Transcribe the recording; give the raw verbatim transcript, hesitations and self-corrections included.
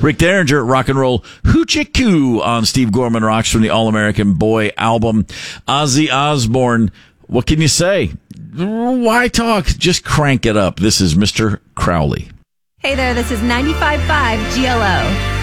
Rick Derringer, Rock and Roll Hoochie Coo on Steve Gorman Rocks from the All-American Boy album. Ozzy Osbourne, what can you say? Why talk? Just crank it up. This is Mister Crowley. Hey there, this is ninety-five point five G L O.